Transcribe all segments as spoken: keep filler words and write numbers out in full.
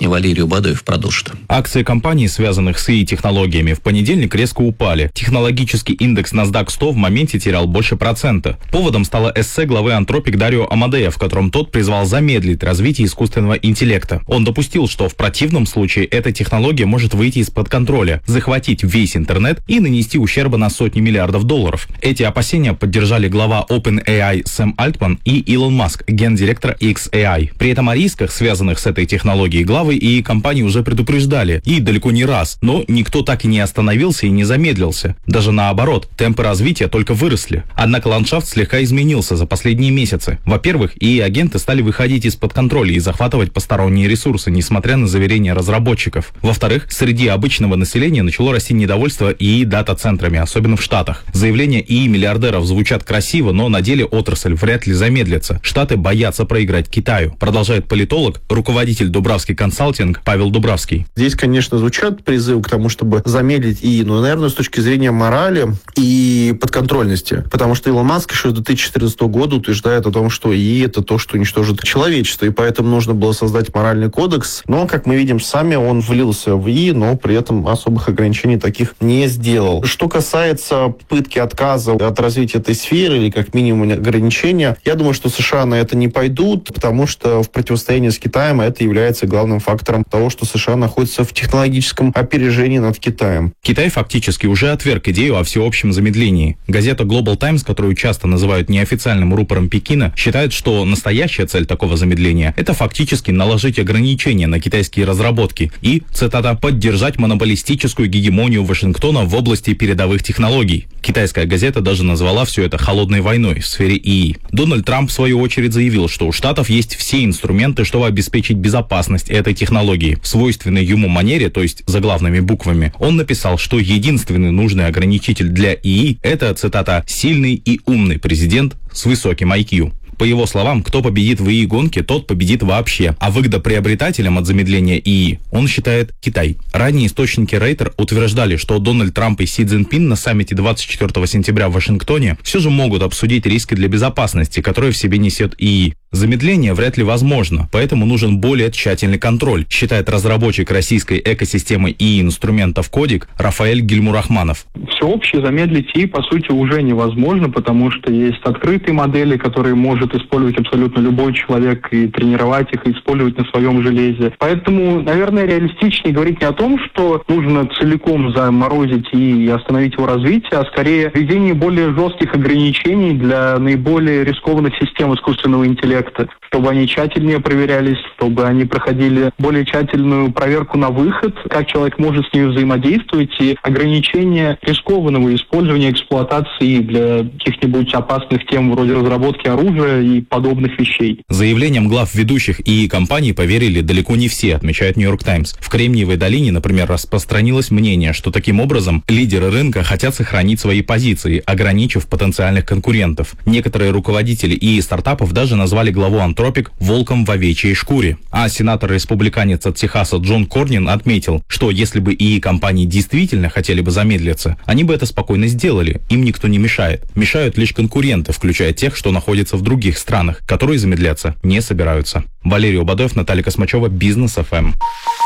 Валерий Бадоев продолжит. Акции компаний, связанных с ИИ-технологиями, в понедельник резко упали. Технологический индекс NASDAQ сто в моменте терял больше процента. Поводом стало эссе главы Anthropic Дарио Амадея, в котором тот призвал замедлить развитие искусственного интеллекта. Он допустил, что в противном случае эта технология может выйти из-под контроля, захватить весь интернет и нанести ущерба на сотни миллиардов долларов. Эти опасения поддержали глава OpenAI Сэм Альтман и Илон Маск, гендиректор икс эй ай. При этом о рисках, связанных с этой технологией, главы и компании уже предупреждали, и далеко не раз, но никто так и не остановился и не замедлился. Даже наоборот, темпы развития только выросли. Однако ландшафт слегка изменился за последние месяцы. Во-первых, ИИ-агенты стали выходить из-под контроля и захватывать посторонние ресурсы, несмотря на заверения разработчиков. Во-вторых, среди обычного населения начало расти недовольство ИИ-дата-центрами, особенно в Штатах. Заявления ИИ-миллиардеров звучат красиво, но на деле отрасль вряд ли замедлится. Штаты боятся проиграть Китаю, продолжает политолог, руководитель Дубравский консалтинг Павел Дубравский. Здесь, конечно, звучат призывы к тому, чтобы замедлить ИИ, но, наверное, с точки зрения морали и подконтрольности. Потому что Илон Маск еще с две тысячи четырнадцатого года утверждает о том, что ИИ — это то, что уничтожит человечество, и поэтому нужно было создать моральный кодекс. Но, как мы видим сами, он влился в ИИ, но при этом особых ограничений таких не сделал. Что касается попытки отказа от развития этой сферы, или как минимум ограничения, я думаю, что США на это не пойдут, потому что в противостоянии с Китаем это является главным фактором того, что США находится в технологическом опережении над Китаем. Китай фактически уже отверг идею о всеобщем замедлении. Газета Global Times, которую часто называют неофициальным рупором Пекина, считает, что настоящая цель такого замедления – это фактически наложить ограничения на китайские разработки и, цитата, «поддержать монополистическую гегемонию Вашингтона в области передовых технологий». Китайская газета даже назвала все это холодной войной в сфере ИИ. Дональд Трамп, в свою очередь, заявил, что у Штатов есть все инструменты, чтобы обеспечить безопасность этой технологии. В свойственной ему манере, то есть заглавными буквами, он написал, что единственный нужный ограничитель для ИИ – это, цитата, «сильный и умный президент с высоким ай кью». По его словам, кто победит в ИИ-гонке, тот победит вообще. А выгодоприобретателем от замедления ИИ он считает Китай. Ранее источники Рейтер утверждали, что Дональд Трамп и Си Цзиньпин на саммите двадцать четвёртого сентября в Вашингтоне все же могут обсудить риски для безопасности, которые в себе несет ИИ. Замедление вряд ли возможно, поэтому нужен более тщательный контроль, считает разработчик российской экосистемы ИИ-инструментов Кодик Рафаэль Гильмурахманов. Всеобще замедлить ИИ, по сути, уже невозможно, потому что есть открытые модели, которые может использовать абсолютно любой человек и тренировать их, и использовать на своем железе. Поэтому, наверное, реалистичнее говорить не о том, что нужно целиком заморозить ИИ и остановить его развитие, а скорее введение более жестких ограничений для наиболее рискованных систем искусственного интеллекта, чтобы они тщательнее проверялись, чтобы они проходили более тщательную проверку на выход, как человек может с ними взаимодействовать, и ограничение рискованного использования, эксплуатации для каких-нибудь опасных тем вроде разработки оружия и подобных вещей. Заявлениям глав ведущих ИИ-компаний поверили далеко не все, отмечает Нью-Йорк Таймс. В Кремниевой долине, например, распространилось мнение, что таким образом лидеры рынка хотят сохранить свои позиции, ограничив потенциальных конкурентов. Некоторые руководители ИИ-стартапов даже назвали главу Anthropic волком в овечьей шкуре. А сенатор-республиканец от Техаса Джон Корнин отметил, что если бы ИИ-компании действительно хотели бы замедлиться, они бы это спокойно сделали, им никто не мешает. Мешают лишь конкуренты, включая тех, что находятся в других странах, которые замедляться не собираются. Валерий Бадоев, Наталья Космачева, Бизнес эф эм.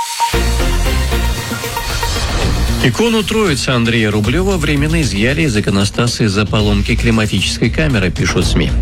Икону Троицы Андрея Рублева временно изъяли из иконостаса из-за поломки климатической камеры, пишут СМИ.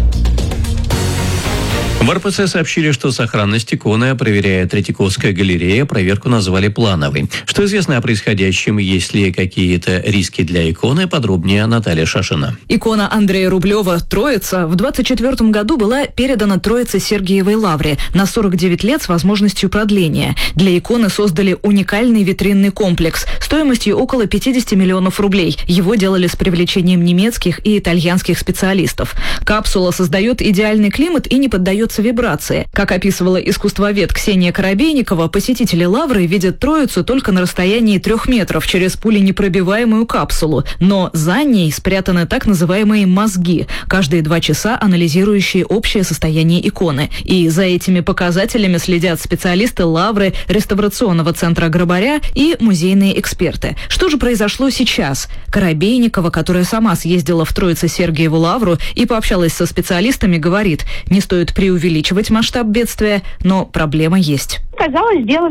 В эр пэ цэ сообщили, что сохранность иконы проверяет Третьяковская галерея, проверку назвали плановой. Что известно о происходящем, есть ли какие-то риски для иконы, подробнее Наталья Шашина. Икона Андрея Рублева «Троица» в двадцать четвёртом году была передана Троице Сергиевой Лавре на сорок девять лет с возможностью продления. Для иконы создали уникальный витринный комплекс стоимостью около пятьдесят миллионов рублей. Его делали с привлечением немецких и итальянских специалистов. Капсула создает идеальный климат и не поддается вибрации. Как описывала искусствовед Ксения Коробейникова, посетители Лавры видят Троицу только на расстоянии трех метров через пуленепробиваемую капсулу. Но за ней спрятаны так называемые мозги, каждые два часа анализирующие общее состояние иконы. И за этими показателями следят специалисты Лавры, реставрационного центра Грабаря и музейные эксперты. Что же произошло сейчас? Коробейникова, которая сама съездила в Троице-Сергиеву Лавру и пообщалась со специалистами, говорит, не стоит преувеличивать масштаб бедствия, но проблема есть. Казалось, сделали, да, все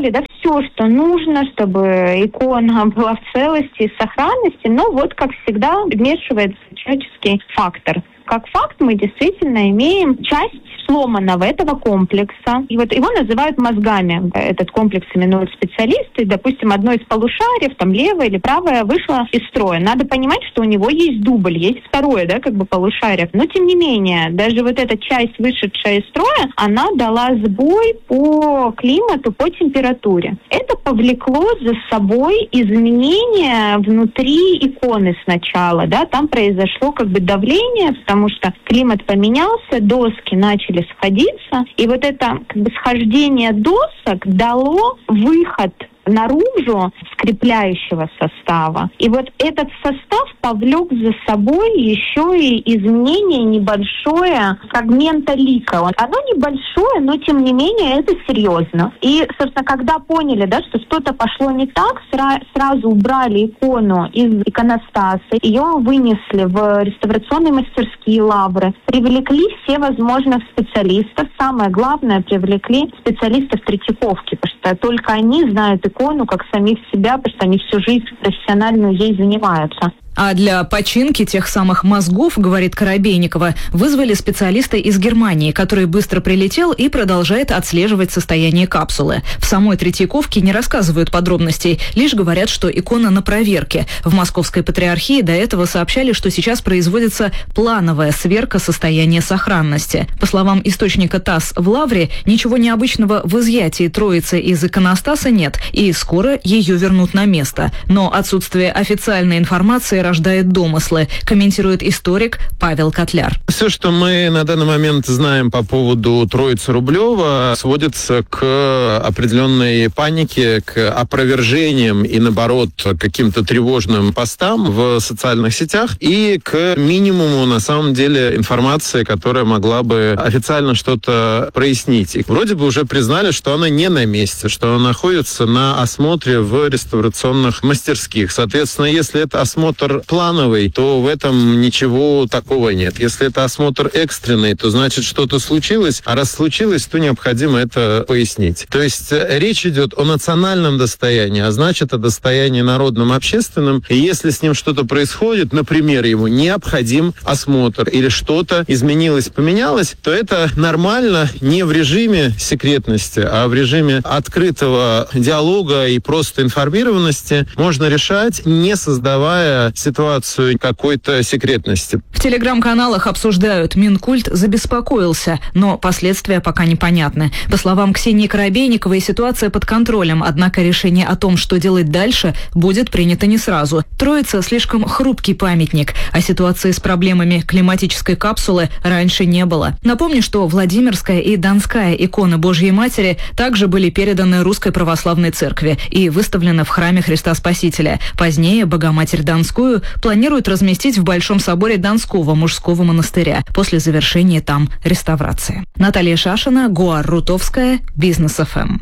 все, что нужно, чтобы икона была в целости и сохранности, но вот, как всегда, вмешивается человеческий фактор. Как факт мы действительно имеем часть сломанного этого комплекса. И вот его называют мозгами. Этот комплекс именуют специалисты. Допустим, одно из полушариев, там левое или правое, вышло из строя. Надо понимать, что у него есть дубль, есть второе, да, как бы полушарие. Но тем не менее, даже вот эта часть, вышедшая из строя, она дала сбой по климату, по температуре. Это повлекло за собой изменения внутри иконы сначала, да, там произошло как бы давление, потому что климат поменялся, доски начали сходиться, и вот это как бы схождение досок дало выход наружу скрепляющего состава. И вот этот состав повлек за собой еще и изменение небольшое фрагмента лика. Оно небольшое, но тем не менее это серьезно. И, собственно, когда поняли, да, что что-то пошло не так, сра- сразу убрали икону из иконостаса, ее вынесли в реставрационные мастерские Лавры, привлекли все возможных специалистов. Самое главное, привлекли специалистов Третьяковки, потому что только они знают икону как самих себя, потому что они всю жизнь профессиональную ей занимаются. А для починки тех самых мозгов, говорит Коробейникова, вызвали специалиста из Германии, который быстро прилетел и продолжает отслеживать состояние капсулы. В самой Третьяковке не рассказывают подробностей, лишь говорят, что икона на проверке. В Московской Патриархии до этого сообщали, что сейчас производится плановая сверка состояния сохранности. По словам источника ТАСС в Лавре, ничего необычного в изъятии Троицы из иконостаса нет, и скоро ее вернут на место. Но отсутствие официальной информации рождает домыслы, комментирует историк Павел Котляр. Все, что мы на данный момент знаем по поводу Троицы Рублева, сводится к определенной панике, к опровержениям и, наоборот, каким-то тревожным постам в социальных сетях и к минимуму, на самом деле, информации, которая могла бы официально что-то прояснить. И вроде бы уже признали, что она не на месте, что она находится на осмотре в реставрационных мастерских. Соответственно, если это осмотр плановый, то в этом ничего такого нет. Если это осмотр экстренный, то значит что-то случилось, а раз случилось, то необходимо это пояснить. То есть речь идет о национальном достоянии, а значит о достоянии народном, общественном. И если с ним что-то происходит, например, ему необходим осмотр или что-то изменилось, поменялось, то это нормально не в режиме секретности, а в режиме открытого диалога и просто информированности можно решать, не создавая ситуацию какой-то секретности. В телеграм-каналах обсуждают, Минкульт забеспокоился, но последствия пока непонятны. По словам Ксении Коробейниковой, ситуация под контролем, однако решение о том, что делать дальше, будет принято не сразу. Троица слишком хрупкий памятник, а ситуации с проблемами климатической капсулы раньше не было. Напомню, что Владимирская и Донская иконы Божьей Матери также были переданы Русской Православной Церкви и выставлены в храме Христа Спасителя. Позднее Богоматерь Донскую планируют разместить в Большом соборе Донского мужского монастыря после завершения там реставрации. Наталья Шашина, Гуар Рутовская, Бизнес эф эм.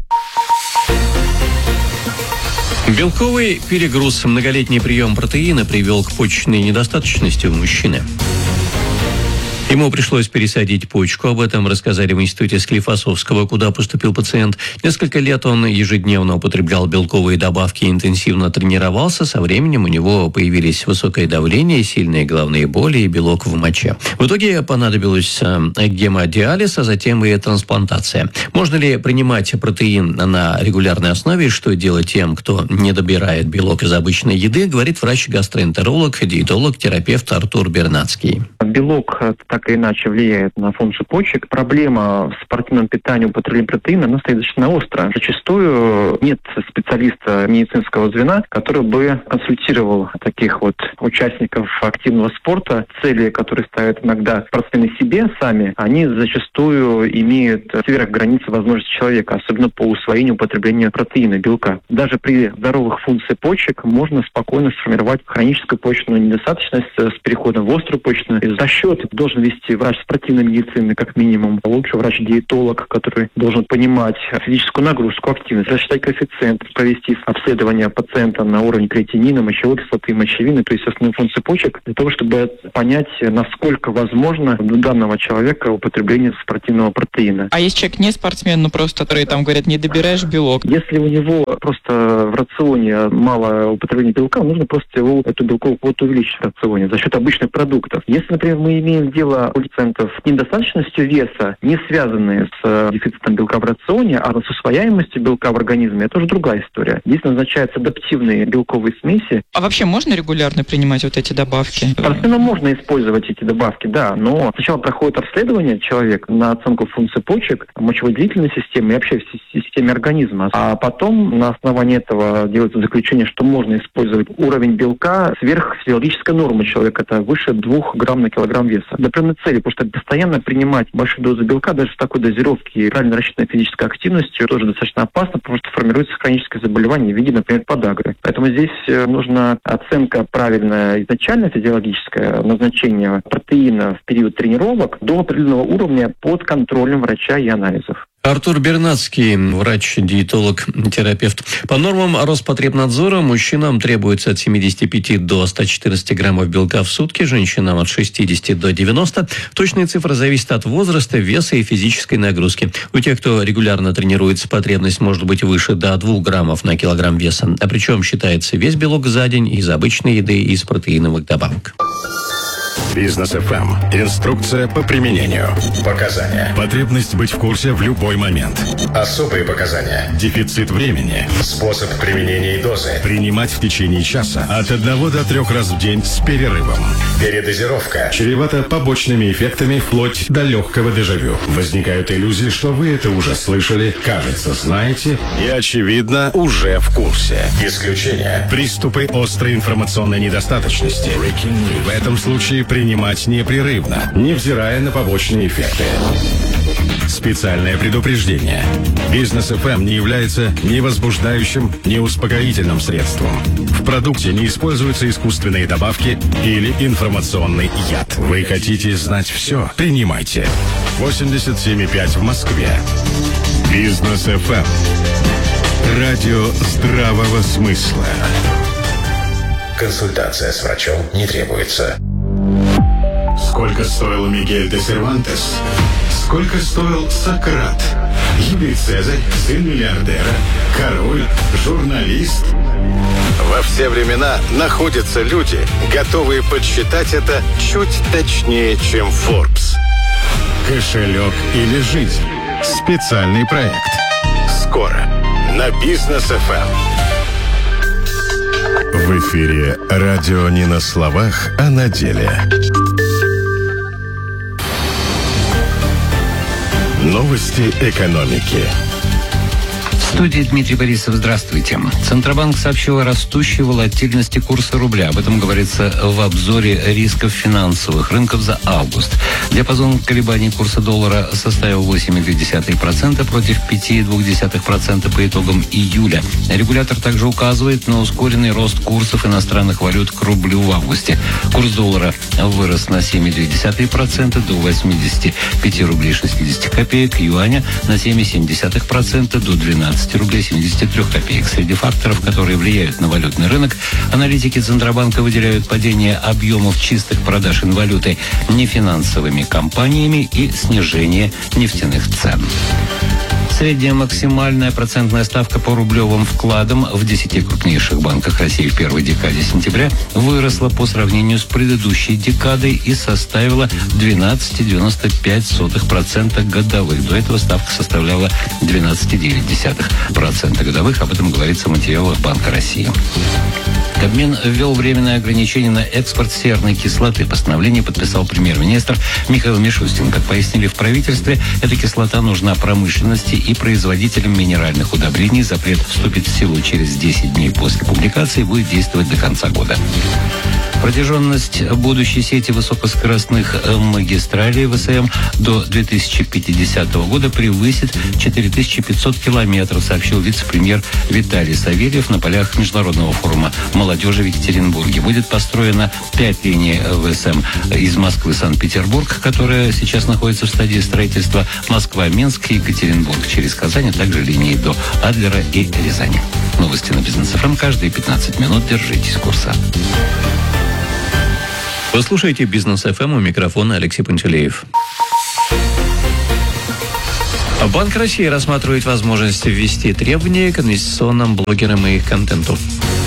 Белковый перегруз, многолетний прием протеина привел к почечной недостаточности у мужчины. Ему пришлось пересадить почку. Об этом рассказали в институте Склифосовского, куда поступил пациент. Несколько лет он ежедневно употреблял белковые добавки и интенсивно тренировался. Со временем у него появились высокое давление, сильные головные боли и белок в моче. В итоге понадобилось гемодиализ, а затем и трансплантация. Можно ли принимать протеин на регулярной основе? Что делать тем, кто не добирает белок из обычной еды, говорит врач-гастроэнтеролог, диетолог, терапевт Артур Бернацкий. Белок так или иначе влияет на функцию почек. Проблема в спортивном питании употребления протеина, она стоит достаточно остро. Зачастую нет специалиста медицинского звена, который бы консультировал таких вот участников активного спорта. Цели, которые ставят иногда спортсмены себе сами, они зачастую имеют сверх границы возможностей человека, особенно по усвоению употребления протеина, белка. Даже при здоровых функциях почек можно спокойно сформировать хроническую почечную недостаточность с переходом в острую почечную за счет должен вести врач спортивной медицины, как минимум. Лучше врач-диетолог, который должен понимать физическую нагрузку, активность, рассчитать коэффициент, провести обследование пациента на уровень креатинина, мочевой кислоты, мочевины, то есть основные функции почек, для того, чтобы понять, насколько возможно у данного человека употребление спортивного протеина. А если человек не спортсмен, ну просто, который там говорят, не добираешь белок? Если у него просто в рационе мало употребления белка, нужно просто его, эту белковую квоту увеличить в рационе за счет обычных продуктов. Если, например, мы имеем дело у пациентов с недостаточностью веса, не связанные с дефицитом белка в рационе, а с усвояемостью белка в организме, это уже другая история. Здесь назначаются адаптивные белковые смеси. А вообще можно регулярно принимать вот эти добавки? Спортсменам можно использовать эти добавки, да, но сначала проходит обследование человека на оценку функций почек, мочевыделительной системы и вообще в системе организма. А потом на основании этого делается заключение, что можно использовать уровень белка сверх физиологической нормы человека, это выше двух грамм на килограмм веса. Для определенной цели, потому что постоянно принимать большие дозы белка, даже с такой дозировки и правильно рассчитанной физической активностью, тоже достаточно опасно, потому что формируется хроническое заболевание в виде, например, подагры. Поэтому здесь нужна оценка правильная изначально физиологическая, назначение протеина в период тренировок до определенного уровня под контролем врача и анализов. Артур Бернацкий, врач-диетолог, терапевт. По нормам Роспотребнадзора мужчинам требуется от семидесяти пяти до ста четырнадцати граммов белка в сутки, женщинам от шестидесяти до девяноста. Точные цифры зависят от возраста, веса и физической нагрузки. У тех, кто регулярно тренируется, потребность может быть выше до двух граммов на килограмм веса. А причем считается весь белок за день из обычной еды и из протеиновых добавок. Бизнес эф эм. Инструкция по применению. Показания. Потребность быть в курсе в любой момент. Особые показания. Дефицит времени. Способ применения и дозы. Принимать в течение часа от одного до трех раз в день с перерывом. Передозировка. Чревата побочными эффектами вплоть до легкого дежавю. Возникают иллюзии, что вы это уже слышали, кажется, знаете и, очевидно, уже в курсе. Исключение. Приступы острой информационной недостаточности. В этом случае принимать непрерывно, невзирая на побочные эффекты. Специальное предупреждение. Бизнес эф эм не является ни возбуждающим, ни успокоительным средством. В продукте не используются искусственные добавки или информационный яд. Вы хотите знать все? Принимайте. восемьдесят семь и пять в Москве. Бизнес эф эм. Радио здравого смысла. Консультация с врачом не требуется. Сколько стоил Мигель де Сервантес? Сколько стоил Сократ? Юлий Цезарь, сын миллиардера, король, журналист. Во все времена находятся люди, готовые подсчитать это чуть точнее, чем Forbes. Кошелек или жизнь? Специальный проект. Скоро на Бизнес эф эм. В эфире радио не на словах, а на деле. Новости экономики. В студии Дмитрий Борисов. Здравствуйте. Центробанк сообщил о растущей волатильности курса рубля. Об этом говорится в обзоре рисков финансовых рынков за август. Диапазон колебаний курса доллара составил восемь целых две десятых процента против пять целых две десятых процента по итогам июля. Регулятор также указывает на ускоренный рост курсов иностранных валют к рублю в августе. Курс доллара вырос на семь целых две десятых процента до восемьдесят пять рублей шестьдесят копеек, юаня на семь целых семь десятых процента до двенадцать рублей семьдесят три копеек. Среди факторов, которые влияют на валютный рынок, аналитики Центробанка выделяют падение объемов чистых продаж инвалюты нефинансовыми компаниями и снижение нефтяных цен. Средняя максимальная процентная ставка по рублевым вкладам в десяти крупнейших банках России в первой декаде сентября выросла по сравнению с предыдущей декадой и составила двенадцать целых девяносто пять сотых процента годовых. До этого ставка составляла двенадцать целых девять десятых процента годовых. Об этом говорится в материалах Банка России. Кабмин ввел временное ограничение на экспорт серной кислоты. Постановление подписал премьер-министр Михаил Мишустин. Как пояснили в правительстве, эта кислота нужна промышленности и производителям минеральных удобрений. Запрет вступит в силу через десять дней после публикации и будет действовать до конца года. Протяженность будущей сети высокоскоростных магистралей ВСМ до две тысячи пятидесятого года превысит четыре тысячи пятьсот километров, сообщил вице-премьер Виталий Савельев на полях Международного форума молодежи в Екатеринбурге. Будет построено пять линий ВСМ из Москвы в Санкт-Петербург, которая сейчас находится в стадии строительства, Москва, Минск и Екатеринбург через Казань, а также линии до Адлера и Рязани. Новости на Бизнес эф эм каждые пятнадцать минут. Держитесь курса. Вы слушаете Бизнес эф эм, у микрофона Алексей Пантелеев. Банк России рассматривает возможность ввести требования к инвестиционным блогерам и их контенту.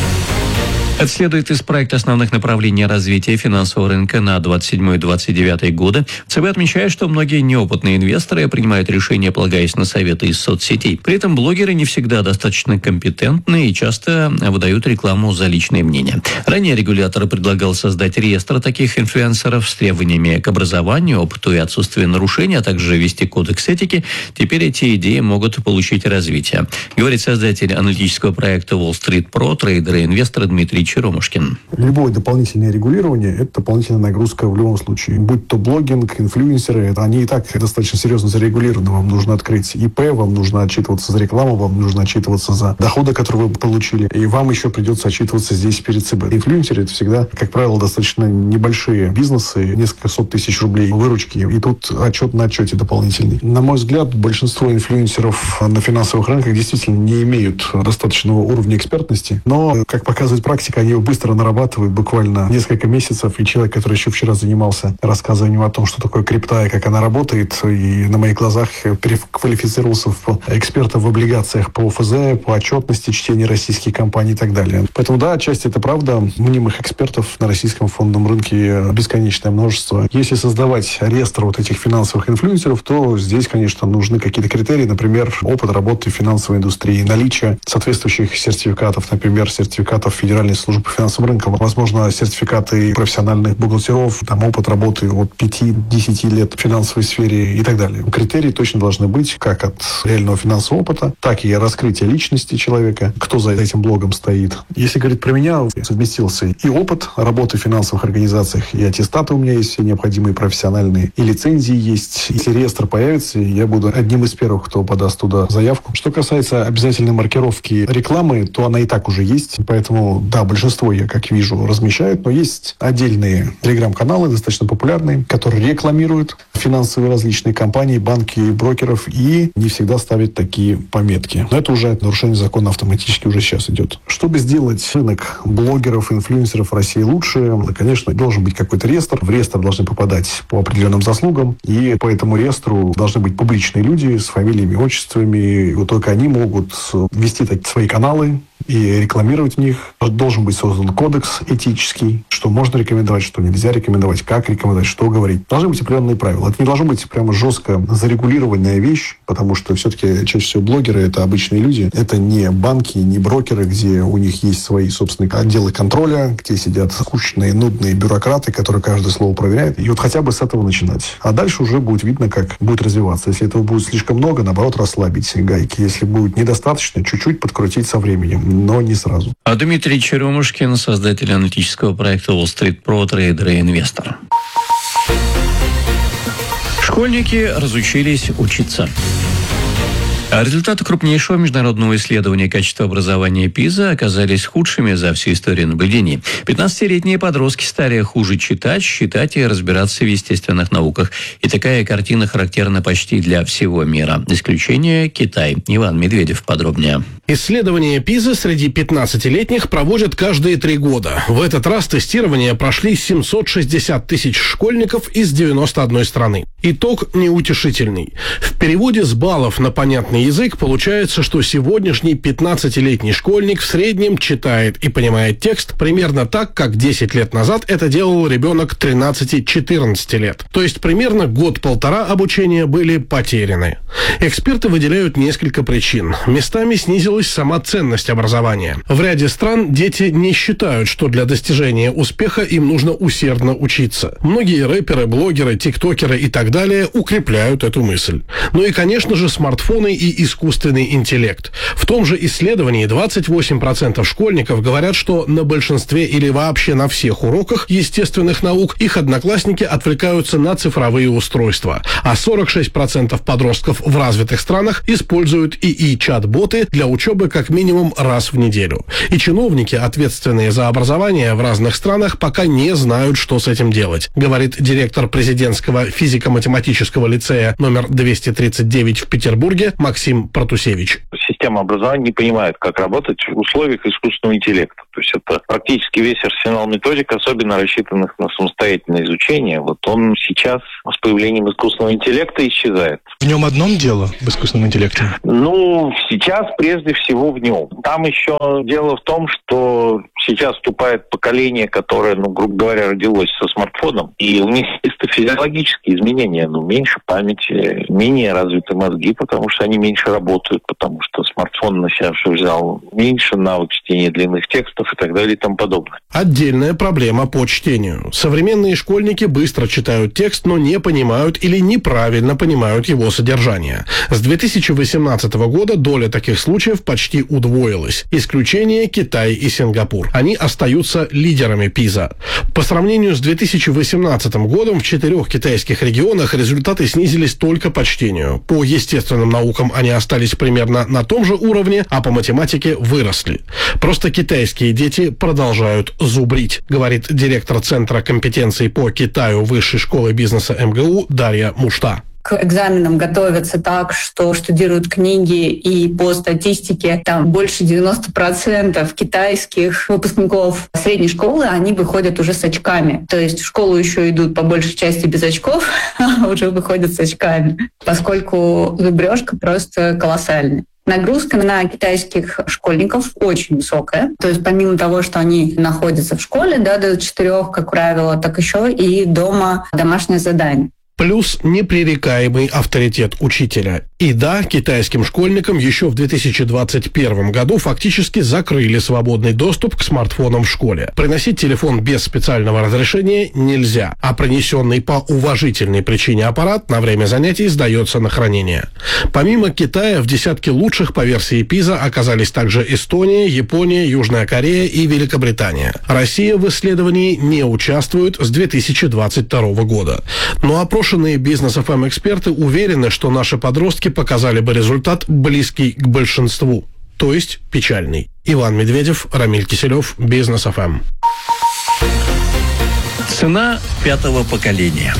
Это следует из проекта основных направлений развития финансового рынка на двадцать седьмой - двадцать девятый годы. ЦБ отмечает, что многие неопытные инвесторы принимают решения, полагаясь на советы из соцсетей. При этом блогеры не всегда достаточно компетентны и часто выдают рекламу за личное мнение. Ранее регулятор предлагал создать реестр таких инфлюенсеров с требованиями к образованию, опыту и отсутствию нарушений, а также ввести кодекс этики. Теперь эти идеи могут получить развитие, говорит создатель аналитического проекта Wall Street Pro, трейдер и инвестор Дмитрий Черемушкин. Любое дополнительное регулирование – это дополнительная нагрузка в любом случае. Будь то блогинг, инфлюенсеры, они и так достаточно серьезно зарегулированы. Вам нужно открыть ИП, вам нужно отчитываться за рекламу, вам нужно отчитываться за доходы, которые вы получили, и вам еще придется отчитываться здесь перед ЦБ. Инфлюенсеры – это всегда, как правило, достаточно небольшие бизнесы, несколько сот тысяч рублей выручки, и тут отчет на отчете дополнительный. На мой взгляд, большинство инфлюенсеров на финансовых рынках действительно не имеют достаточного уровня экспертности, но, как показывает практика, они его быстро нарабатывают, буквально несколько месяцев, и человек, который еще вчера занимался рассказыванием о том, что такое крипта и как она работает, и на моих глазах переквалифицировался в эксперта в облигациях по ФЗ, по отчетности, чтения российских компаний и так далее. Поэтому, да, отчасти это правда. Мнимых экспертов на российском фондовом рынке бесконечное множество. Если создавать реестр вот этих финансовых инфлюенсеров, то здесь, конечно, нужны какие-то критерии, например, опыт работы в финансовой индустрии, наличие соответствующих сертификатов, например, сертификатов Федеральной службы по финансовым рынкам, возможно, сертификаты профессиональных бухгалтеров, там опыт работы от пяти-десяти лет в финансовой сфере и так далее. Критерии точно должны быть как от реального финансового опыта, так и раскрытия личности человека, кто за этим блогом стоит. Если говорить про меня, совместился и опыт работы в финансовых организациях, и аттестаты у меня есть все необходимые профессиональные, и лицензии есть. Если реестр появится, я буду одним из первых, кто подаст туда заявку. Что касается обязательной маркировки рекламы, то она и так уже есть, поэтому, да, большинство, я как вижу, размещают, но есть отдельные телеграм-каналы, достаточно популярные, которые рекламируют финансовые различные компании, банки, брокеров, и не всегда ставят такие пометки. Но это уже нарушение закона автоматически уже сейчас идет. Чтобы сделать рынок блогеров, инфлюенсеров в России лучше, конечно, должен быть какой-то реестр. В реестр должны попадать по определенным заслугам, и по этому реестру должны быть публичные люди с фамилиями, отчествами, и вот только они могут вести такие свои каналы и рекламировать в них. Должен быть создан кодекс этический, что можно рекомендовать, что нельзя рекомендовать, как рекомендовать, что говорить. Должны быть определенные правила. Это не должно быть прямо жестко зарегулированная вещь, потому что все-таки чаще всего блогеры — это обычные люди. Это не банки, не брокеры, где у них есть свои собственные отделы контроля, где сидят скучные, нудные бюрократы, которые каждое слово проверяют. И вот хотя бы с этого начинать. А дальше уже будет видно, как будет развиваться. Если этого будет слишком много, наоборот, расслабить гайки. Если будет недостаточно, чуть-чуть подкрутить со временем, но не сразу. А Дмитрий Черемушкин, создатель аналитического проекта Wall Street Pro, трейдер и инвестор. Школьники разучились учиться. А результаты крупнейшего международного исследования качества образования ПИЗа оказались худшими за всю историю наблюдений. пятнадцатилетние подростки стали хуже читать, считать и разбираться в естественных науках. И такая картина характерна почти для всего мира. Исключение – Китай. Иван Медведев подробнее. Исследования ПИЗа среди пятнадцатилетних проводят каждые три года. В этот раз тестирование прошли семьсот шестьдесят тысяч школьников из девяноста одной страны. Итог неутешительный. В переводе с баллов на понятный язык получается, что сегодняшний пятнадцатилетний школьник в среднем читает и понимает текст примерно так, как десять лет назад это делал ребенок тринадцати-четырнадцати лет. То есть примерно год-полтора обучения были потеряны. Эксперты выделяют несколько причин. Местами снизилась сама ценность образования. В ряде стран дети не считают, что для достижения успеха им нужно усердно учиться. Многие рэперы, блогеры, тиктокеры и так далее укрепляют эту мысль. Ну и, конечно же, смартфоны и и искусственный интеллект. В том же исследовании двадцать восемь процентов школьников говорят, что на большинстве или вообще на всех уроках естественных наук их одноклассники отвлекаются на цифровые устройства, а сорок шесть процентов подростков в развитых странах используют ИИ-чат-боты для учебы как минимум раз в неделю. И чиновники, ответственные за образование в разных странах, пока не знают, что с этим делать, говорит директор президентского физико-математического лицея номер двести тридцать девять в Петербурге Максим Протусевич. Система образования не понимает, как работать в условиях искусственного интеллекта. То есть это практически весь арсенал методик, особенно рассчитанных на самостоятельное изучение. Вот он сейчас с появлением искусственного интеллекта исчезает. В нем одном дело, в искусственном интеллекте? Ну, сейчас прежде всего в нем. Там еще дело в том, что сейчас вступает поколение, которое, ну, грубо говоря, родилось со смартфоном, и у них чисто физиологические изменения, ну, меньше памяти, менее развиты мозги, потому что они меньше работают, потому что смартфон на себя все взял, меньше навык чтения длинных текстов и так далее и тому подобное. Отдельная проблема по чтению. Современные школьники быстро читают текст, но не понимают или неправильно понимают его содержание. С две тысячи восемнадцатого года доля таких случаев почти удвоилась. Исключение – Китай и Сингапур. Они остаются лидерами пиза. По сравнению с две тысячи восемнадцатым годом в четырех китайских регионах результаты снизились только по чтению. По естественным наукам они остались примерно на том же уровне, а по математике выросли. Просто китайские дети продолжают зубрить, говорит директор Центра компетенций по Китаю Высшей школы бизнеса эм гэ у Дарья Мушта. К экзаменам готовятся так, что штудируют книги, и по статистике там больше девяносто процентов китайских выпускников средней школы, они выходят уже с очками. То есть в школу еще идут по большей части без очков, а уже выходят с очками, поскольку зубрежка просто колоссальная. Нагрузка на китайских школьников очень высокая. То есть помимо того, что они находятся в школе, да, до четырех, как правило, так еще и дома домашнее задание. Плюс непререкаемый авторитет учителя. И да, китайским школьникам еще в две тысячи двадцать первом году фактически закрыли свободный доступ к смартфонам в школе. Приносить телефон без специального разрешения нельзя, а принесенный по уважительной причине аппарат на время занятий сдается на хранение. Помимо Китая в десятке лучших по версии пиза оказались также Эстония, Япония, Южная Корея и Великобритания. Россия в исследовании не участвует с две тысячи двадцать второго года. Ну а Опрошенные Бизнес-эф эм эксперты уверены, что наши подростки показали бы результат близкий к большинству, то есть печальный. Иван Медведев, Рамиль Киселев, Бизнес-эф эм. Цена пятого поколения.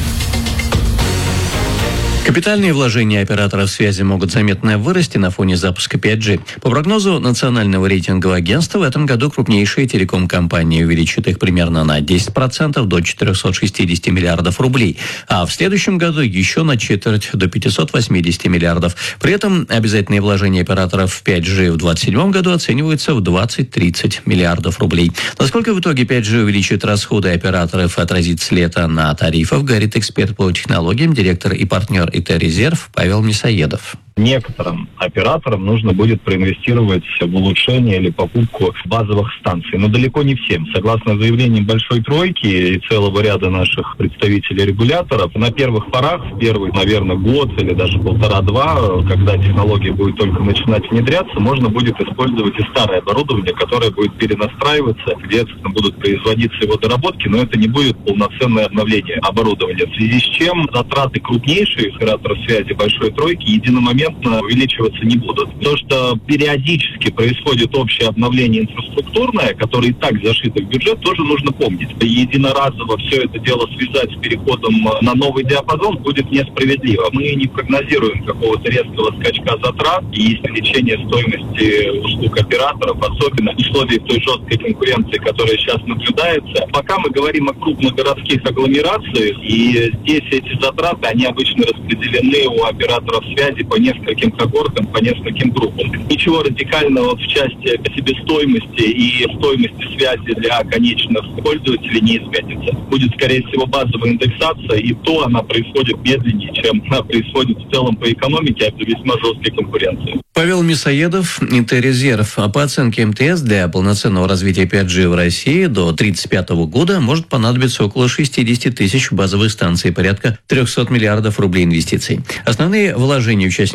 Капитальные вложения операторов связи могут заметно вырасти на фоне запуска пять джи. По прогнозу Национального рейтингового агентства, в этом году крупнейшие телеком-компании увеличат их примерно на десять процентов до четырехсот шестидесяти миллиардов рублей, а в следующем году еще на четверть до пятисот восьмидесяти миллиардов. При этом обязательные вложения операторов в пять джи в двадцать седьмом году оцениваются в двадцать-тридцать миллиардов рублей. Насколько в итоге пять джи увеличит расходы операторов и отразит след на тарифах, говорит эксперт по технологиям, директор и партнер ай ти-резерв Павел Мясоедов. Некоторым операторам нужно будет проинвестировать в улучшение или покупку базовых станций, но далеко не всем. Согласно заявлениям Большой Тройки и целого ряда наших представителей регуляторов, на первых порах, в первый, наверное, год или даже полтора-два, когда технология будет только начинать внедряться, можно будет использовать и старое оборудование, которое будет перенастраиваться, где будут производиться его доработки, но это не будет полноценное обновление оборудования, в связи с чем затраты крупнейших операторов связи Большой Тройки единомоментно увеличиваться не будут. То, что периодически происходит общее обновление инфраструктурное, которое и так зашито в бюджет, тоже нужно помнить. Единоразово все это дело связать с переходом на новый диапазон будет несправедливо. Мы не прогнозируем какого-то резкого скачка затрат и увеличения стоимости услуг операторов, особенно в условиях той жесткой конкуренции, которая сейчас наблюдается. Пока мы говорим о крупных городских агломерациях, и здесь эти затраты, они обычно распределены у операторов связи по нескольким нескольким когортам, по нескольким группам. Ничего радикального в части себестоимости и стоимости связи для конечных пользователей не изменится. Будет, скорее всего, базовая индексация, и то она происходит медленнее, чем она происходит в целом по экономике, а при весьма жесткой конкуренции. Павел Мясоедов, ай ти-резерв. По оценке эм тэ эс, для полноценного развития пять джи в России до тридцать пятого года может понадобиться около шестьдесят тысяч базовых станций, порядка триста миллиардов рублей инвестиций. Основные вложения участников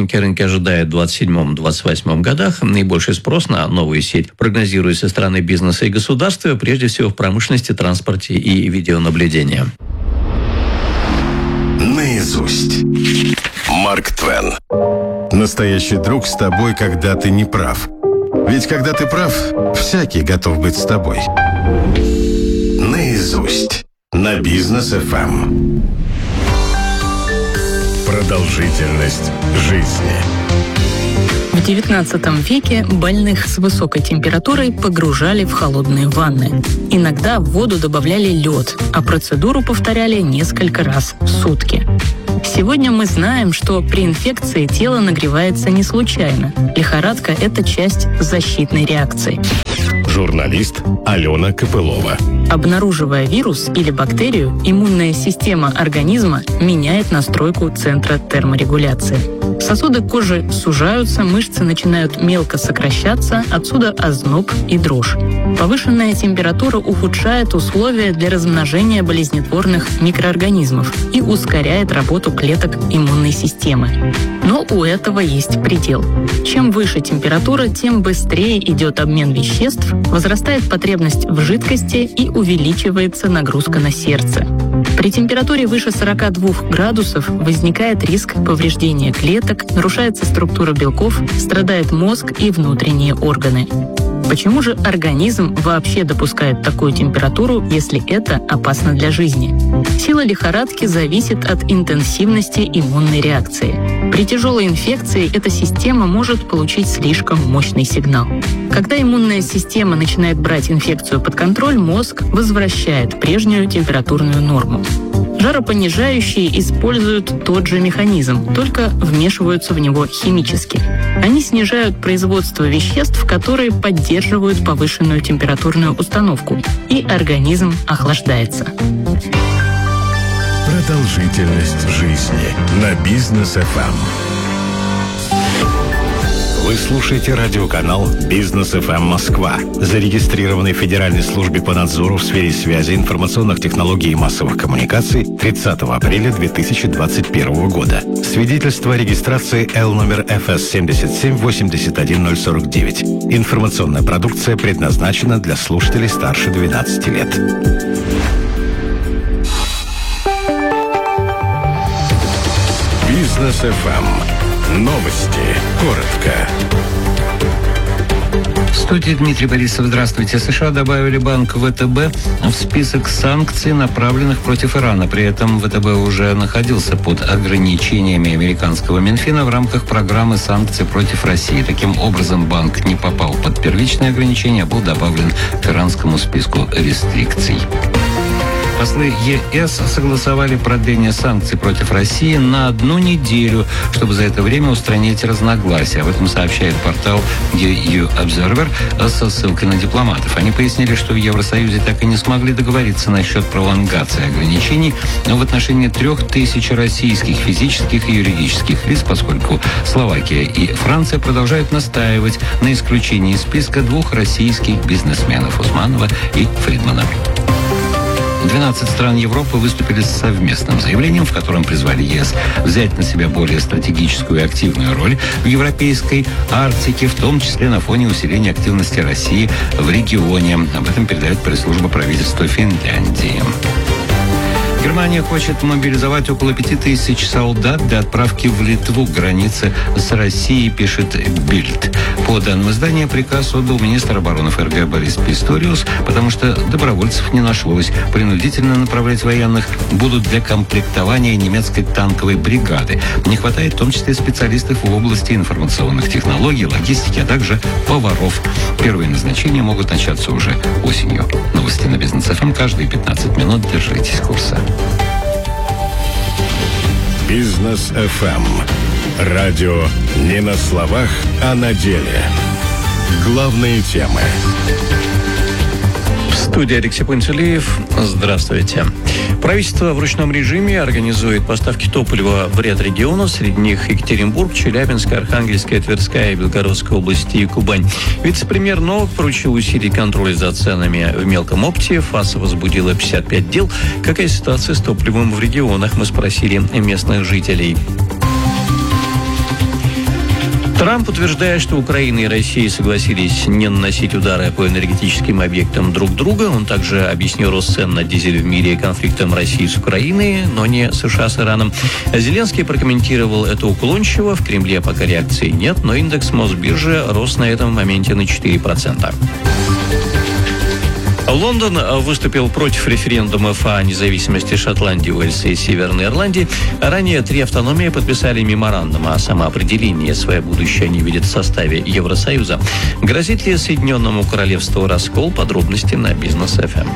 участники рынка ожидают в двадцать седьмом — двадцать восьмом годах. Наибольший спрос на новую сеть прогнозируется со стороны бизнеса и государства, прежде всего в промышленности, транспорте и видеонаблюдении. Наизусть. Марк Твен. Настоящий друг с тобой, когда ты не прав. Ведь когда ты прав, всякий готов быть с тобой. Наизусть. На Бизнес эф эм. Продолжительность жизни. В девятнадцатом веке больных с высокой температурой погружали в холодные ванны. Иногда в воду добавляли лед, а процедуру повторяли несколько раз в сутки. Сегодня мы знаем, что при инфекции тело нагревается не случайно. Лихорадка – это часть защитной реакции. Журналист Алена Копылова. Обнаруживая вирус или бактерию, иммунная система организма меняет настройку центра терморегуляции. Сосуды кожи сужаются, мышцы начинают мелко сокращаться, отсюда озноб и дрожь. Повышенная температура ухудшает условия для размножения болезнетворных микроорганизмов и ускоряет работу клеток иммунной системы. Но у этого есть предел. Чем выше температура, тем быстрее идет обмен веществ, возрастает потребность в жидкости и увеличивается нагрузка на сердце. При температуре выше сорока двух градусов возникает риск повреждения клеток, нарушается структура белков, страдает мозг и внутренние органы. Почему же организм вообще допускает такую температуру, если это опасно для жизни? Сила лихорадки зависит от интенсивности иммунной реакции. При тяжелой инфекции эта система может получить слишком мощный сигнал. Когда иммунная система начинает брать инфекцию под контроль, мозг возвращает прежнюю температурную норму. Жаропонижающие используют тот же механизм, только вмешиваются в него химически. Они снижают производство веществ, которые поддерживают повышенную температурную установку, и организм охлаждается. Продолжительность жизни на Бизнес эф эм. Вы слушаете радиоканал Бизнес эф эм Москва, зарегистрированный в Федеральной службе по надзору в сфере связи, информационных технологий и массовых коммуникаций тридцатого апреля две тысячи двадцать первого года. Свидетельство о регистрации Л номер эф эс семь семь восемь один ноль сорок девять. Информационная продукция предназначена для слушателей старше двенадцати лет. Бизнес эф эм. Новости. Коротко. В студии Дмитрий Борисов. Здравствуйте. США добавили банк вэ тэ бэ в список санкций, направленных против Ирана. При этом вэ тэ бэ уже находился под ограничениями американского Минфина в рамках программы санкций против России. Таким образом, банк не попал под первичные ограничения, а был добавлен к иранскому списку рестрикций. Послы е эс согласовали продление санкций против России на одну неделю, чтобы за это время устранить разногласия. Об этом сообщает портал и ю Observer со ссылкой на дипломатов. Они пояснили, что в Евросоюзе так и не смогли договориться насчет пролонгации ограничений в отношении трех тысяч российских физических и юридических лиц, поскольку Словакия и Франция продолжают настаивать на исключении из списка двух российских бизнесменов Усманова и Фридмана. двенадцать стран Европы выступили с совместным заявлением, в котором призвали е эс взять на себя более стратегическую и активную роль в европейской Арктике, в том числе на фоне усиления активности России в регионе. Об этом передает пресс-служба правительства Финляндии. Германия хочет мобилизовать около пяти тысяч солдат для отправки в Литву к границе с Россией, пишет Бильд. По данным издания, приказ отдал министр обороны эф эр гэ Борис Писториус, потому что добровольцев не нашлось. Принудительно направлять военных будут для комплектования немецкой танковой бригады. Не хватает в том числе специалистов в области информационных технологий, логистики, а также поваров. Первые назначения могут начаться уже осенью. Новости на Бизнес эф эм каждые пятнадцать минут. Держитесь курса. Бизнес эф эм. Радио не на словах, а на деле. Главные темы. В студии Алексей Пантелеев. Здравствуйте. Правительство в ручном режиме организует поставки топлива в ряд регионов. Среди них Екатеринбург, Челябинск, Архангельская, Тверская, Белгородская области и Кубань. Вице-премьер Новак поручил усилить контроль за ценами в мелком опте. ФАС возбудила пятьдесят пять дел. Какая ситуация с топливом в регионах? Мы спросили местных жителей. Трамп утверждает, что Украина и Россия согласились не наносить удары по энергетическим объектам друг друга. Он также объяснил рост цен на дизель в мире конфликтом России с Украиной, но не США с Ираном. Зеленский прокомментировал это уклончиво. В Кремле пока реакции нет, но индекс Мосбиржи рос на этом моменте на четыре процента. Лондон выступил против референдумов о независимости Шотландии, Уэльса и Северной Ирландии. Ранее три автономии подписали меморандум о самоопределении. Свое будущее они видят в составе Евросоюза. Грозит ли Соединенному Королевству раскол? Подробности на Бизнес эф эм.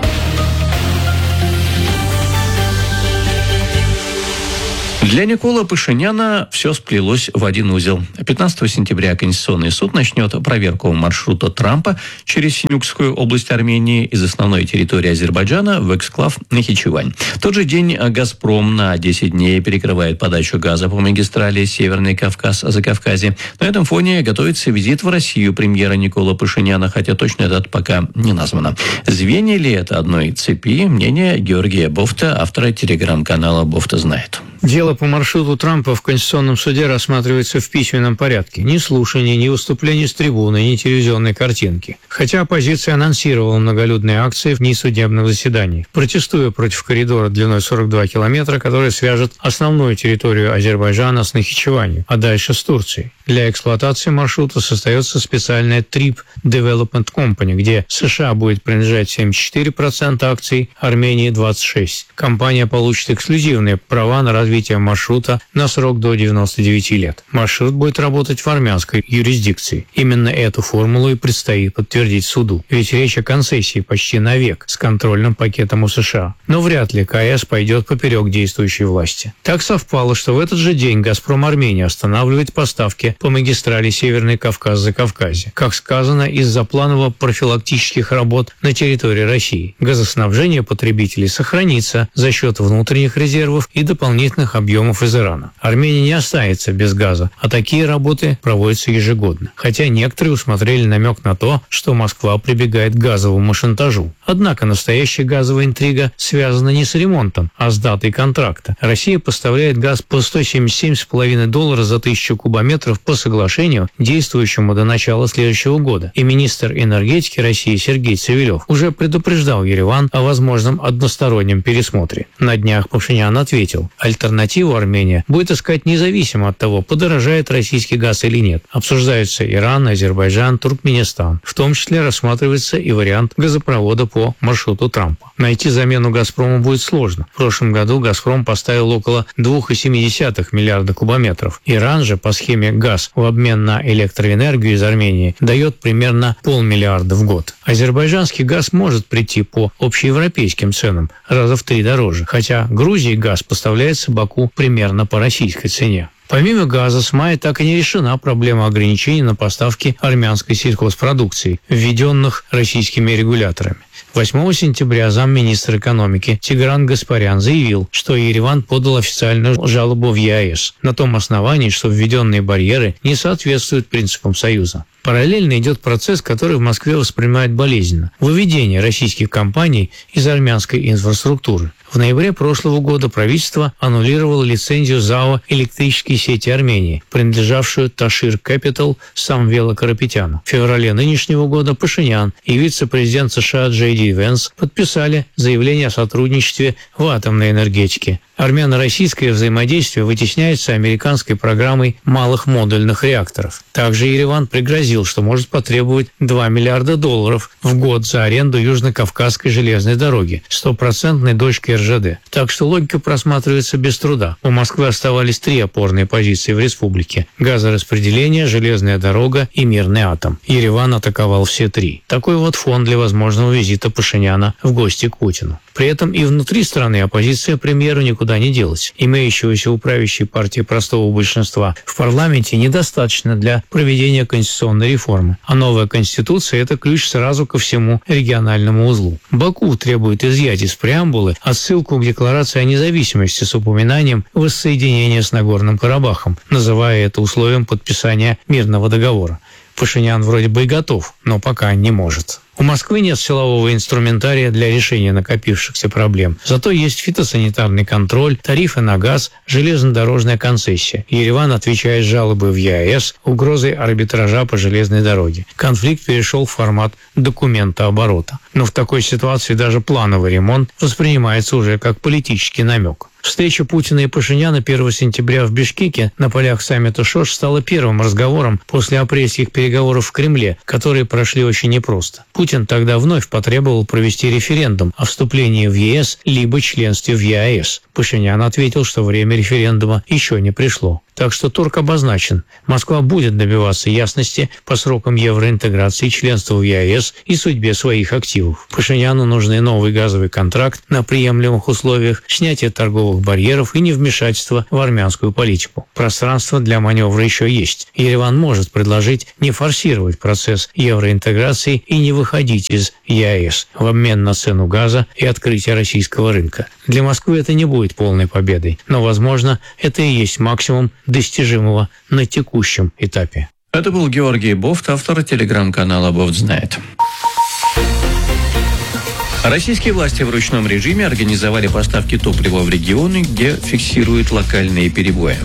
Для Никола Пашиняна все сплелось в один узел. пятнадцатого сентября Конституционный суд начнет проверку маршрута Трампа через Синюкскую область Армении из основной территории Азербайджана в эксклав Нахичевань. В тот же день «Газпром» на десять дней перекрывает подачу газа по магистрали Северный Кавказ-Закавказье. На этом фоне готовится визит в Россию премьера Никола Пашиняна, хотя точная дата пока не названа. Звенья ли это одной цепи? Мнение Георгия Бофта, автора телеграм-канала «Бофта знает». Дело по маршруту Трампа в Конституционном суде рассматривается в письменном порядке. Ни слушаний, ни выступлений с трибуны, ни телевизионной картинки. Хотя оппозиция анонсировала многолюдные акции в несудебных заседаниях, протестуя против коридора длиной сорок два километра, который свяжет основную территорию Азербайджана с Нахичеванью, а дальше с Турцией. Для эксплуатации маршрута создается специальная Trip Development Company, где США будет принадлежать семьдесят четыре процента акций, Армении двадцать шесть процентов. Компания получит эксклюзивные права на развитие маршрута на срок до девяноста девяти лет. Маршрут будет работать в армянской юрисдикции. Именно эту формулу и предстоит подтвердить суду. Ведь речь о концессии почти на век с контрольным пакетом у США. Но вряд ли КС пойдет поперек действующей власти. Так совпало, что в этот же день «Газпром Армения» останавливает поставки по магистрали Северный Кавказ-Закавказье. Как сказано, из-за планово-профилактических работ на территории России. Газоснабжение потребителей сохранится за счет внутренних резервов и дополнительных объемов из Ирана. Армения не останется без газа, а такие работы проводятся ежегодно. Хотя некоторые усмотрели намек на то, что Москва прибегает к газовому шантажу. Однако настоящая газовая интрига связана не с ремонтом, а с датой контракта. Россия поставляет газ по сто семьдесят семь с половиной долларов за тысячу кубометров по соглашению, действующему до начала следующего года. И министр энергетики России Сергей Цивилев уже предупреждал Ереван о возможном одностороннем пересмотре. На днях Пашинян ответил, альтернативу Армения будет искать независимо от того, подорожает российский газ или нет. Обсуждаются Иран, Азербайджан, Туркменистан. В том числе рассматривается и вариант газопровода по маршруту Трампа. Найти замену «Газпрому» будет сложно. В прошлом году «Газпром» поставил около два целых семь десятых миллиарда кубометров. Иран же по схеме «Газ» в обмен на электроэнергию из Армении дает примерно полмиллиарда в год. Азербайджанский газ может прийти по общеевропейским ценам раза в три дороже, хотя Грузии газ поставляется Баку примерно по российской цене. Помимо газа, с мая так и не решена проблема ограничений на поставки армянской сельхозпродукции, введенных российскими регуляторами. восьмого сентября замминистра экономики Тигран Гаспарян заявил, что Ереван подал официальную жалобу в ЕАЭС на том основании, что введенные барьеры не соответствуют принципам Союза. Параллельно идет процесс, который в Москве воспринимают болезненно – выведение российских компаний из армянской инфраструктуры. В ноябре прошлого года правительство аннулировало лицензию ЗАО «Электрические сети Армении», принадлежавшую Ташир Capital Самвела Карапетяну. В феврале нынешнего года Пашинян и вице-президент США Джей Ди Венс подписали заявление о сотрудничестве в атомной энергетике. Армяно-российское взаимодействие вытесняется американской программой малых модульных реакторов. Также Ереван пригрозил, что может потребовать два миллиарда долларов в год за аренду Южно-Кавказской железной дороги, стопроцентной дочки эр жэ дэ. Так что логика просматривается без труда. У Москвы оставались три опорные позиции в республике – газораспределение, железная дорога и мирный атом. Ереван атаковал все три. Такой вот фон для возможного визита Пашиняна в гости к Путину. При этом и внутри страны оппозиция премьеру никуда не делась. Имеющегося у правящей партии простого большинства в парламенте недостаточно для проведения конституционной реформы. А новая конституция – это ключ сразу ко всему региональному узлу. Баку требует изъять из преамбулы отсылку к декларации о независимости с упоминанием воссоединения с Нагорным Карабахом, называя это условием подписания мирного договора. Пашинян вроде бы и готов, но пока не может. У Москвы нет силового инструментария для решения накопившихся проблем. Зато есть фитосанитарный контроль, тарифы на газ, железнодорожная концессия. Ереван отвечает жалобы в ЕАЭС, угрозой арбитража по железной дороге. Конфликт перешел в формат документа оборота. Но в такой ситуации даже плановый ремонт воспринимается уже как политический намек. Встреча Путина и Пашиняна первого сентября в Бишкеке на полях саммита ШОШ стала первым разговором после апрельских переговоров в Кремле, которые прошли очень непросто. Путин тогда вновь потребовал провести референдум о вступлении в ЕС либо членстве в ЕАЭС. Пашинян ответил, что время референдума еще не пришло. Так что торг обозначен. Москва будет добиваться ясности по срокам евроинтеграции, членства в ЕАЭС и судьбе своих активов. Пашиняну нужен новый газовый контракт на приемлемых условиях, снятие торговых барьеров и невмешательство в армянскую политику. Пространство для маневра еще есть. Ереван может предложить не форсировать процесс евроинтеграции и не выходить из ЕАЭС в обмен на цену газа и открытие российского рынка. Для Москвы это не будет полной победой, но, возможно, это и есть максимум достижимого на текущем этапе. Это был Георгий Бофт, автор телеграм-канала «Бофт знает». Российские власти в ручном режиме организовали поставки топлива в регионы, где фиксируют локальные перебои.